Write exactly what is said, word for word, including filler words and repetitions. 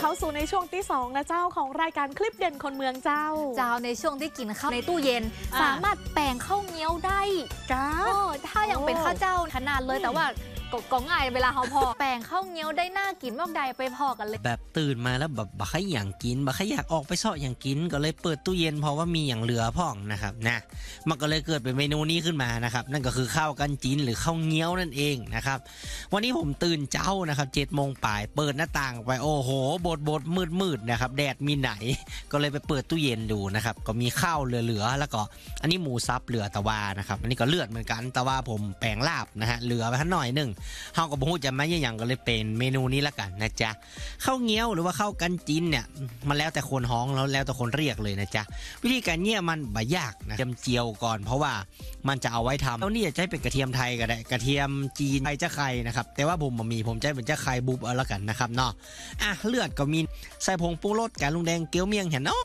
เข้าสู่ในช่วงที่สองนะเจ้าของรายการคลิปเด่นคนเมืองเจ้าเจ้าในช่วงที่กินข้าวในตู้เย็นสามารถแปลงข้าวเงี้ยวได้ก้าถ้ายังเป็นข้าวเจ้าขนาดเลยแต่ว่าก็ง่ายเวลาเขาพอแปลงข้าวเงี้ยวได้น่ากินมากใดไปพอกันเลยแบบตื่นมาแล้วแบบบักใครอย่างกินบักใครอยากออกไปเสาะอย่างกินก็เลยเปิดตู้เย็นเพราะว่ามีอย่างเหลือพ่องนะครับนะมันก็เลยเกิดเป็นเมนูนี้ขึ้นมานะครับนั่นก็คือข้าวกันจีนหรือข้าวเงี้ยวนั่นเองนะครับวันนี้ผมตื่นเจ้านะครับเจ็ดโมงป่ายเปิดหน้าต่างไปโอ้โหบดบดมืดมืดนะครับแดดมีไหนก็เลยไปเปิดตู้เย็นดูนะครับก็มีข้าวเหลือๆแล้วก็อันนี้หมูซับเหลือตะวานะครับอันนี้ก็เลือดเหมือนกันแต่ว่าผมแปลงลาบนะฮะเหลือไปหน่อยนึงเฮาก็บ่ฮู้จะมาอย่างก็เลยเป็นเมนูนี้ละกันนะจ๊ะข้าวเงี้ยวหรือว่าข้าวกันจีนเนี่ยมันแล้วแต่คนฮ้องแล้วแล้วแต่คนเรียกเลยนะจ๊ะวิธีการเนี่ยมันบ่ยากนะเจียมเจียวก่อนเพราะว่ามันจะเอาไว้ทำแล้วนี่จะใช้เป็นกระเทียมไทยก็ได้กระเทียมจีนไทยจะไข่นะครับแต่ว่าผมบ่มีผมใช้เป็นจะไข่บุบเอาละกันนะครับเนาะอ่ะเลือดก็มีใส่ผงปรุงรสกาลุงแดงเกี๊ยวเมี่ยงเห็นเนาะ